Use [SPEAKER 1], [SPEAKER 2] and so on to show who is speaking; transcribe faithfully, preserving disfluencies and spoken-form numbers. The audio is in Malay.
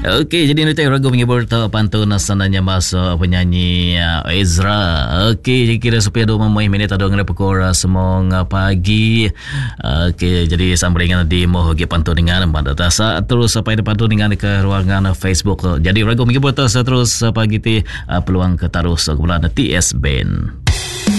[SPEAKER 1] Okey, jadi nanti ragu menghibur tahu pantun sananya masuk penyanyi uh, Ezra. Okey, jadi kira supaya dua minit atau ngene pukul semong pagi. Okey, jadi sampai dengan di moh gi pantun dengan pada dasa terus sampai di pantun dengan ke ruangan Facebook. Jadi ragu menghibur terus terus pagi ti uh, peluang ke tarus kemudian T S Band.